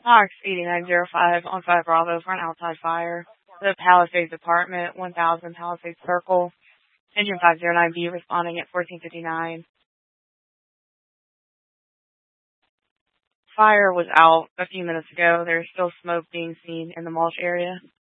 Knox 8905 on 5 Bravo for an outside fire. The Palisades apartment, 1000 Palisades Circle. Engine 509B responding at 1459. Fire was out a few minutes ago. There's still smoke being seen in the mulch area.